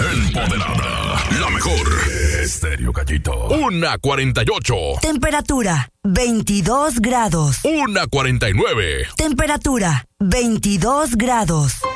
Empoderada. La mejor. Estéreo Gallito. 1:48. Temperatura 22 grados. 1:49. Temperatura 22 grados.